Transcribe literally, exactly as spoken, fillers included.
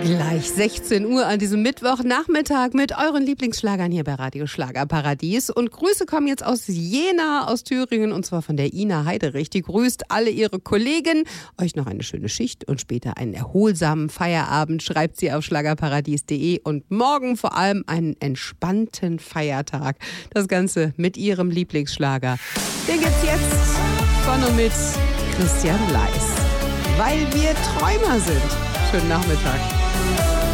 Gleich sechzehn Uhr an diesem Mittwochnachmittag mit euren Lieblingsschlagern hier bei Radio Schlagerparadies. Und Grüße kommen jetzt aus Jena, aus Thüringen, und zwar von der Ina Heiderich. Die grüßt alle ihre Kollegen. Euch noch eine schöne Schicht und später einen erholsamen Feierabend, schreibt sie auf schlagerparadies punkt de. Und morgen vor allem einen entspannten Feiertag. Das Ganze mit ihrem Lieblingsschlager. Den gibt's jetzt von und mit Christian Leis. Weil wir Träumer sind. Schönen Nachmittag.